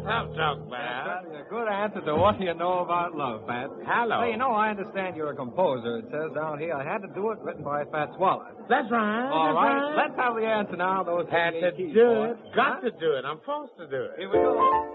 tough talk, man. That's a good answer to what you know about love, Pat. Hello. Hey, I understand you're a composer. It says down here I had to do it, written by Fats Waller. That's right. All that's right, let's have the answer now. Those Had to keys, do boy. it. Got to do it. I'm forced to do it. Here we go.